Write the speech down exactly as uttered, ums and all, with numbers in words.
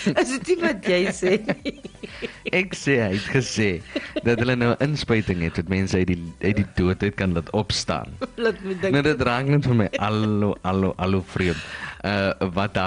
Is dit nie wat jy sê nie? Ek sê, hy het gesê, dat hulle nou 'n inspuiting het, dat mense uit die, uit die dood uit kan laat opstaan. Laat my dink. Nou, dit raak net vir my al, al, al, al vreemd. Uh, wat daar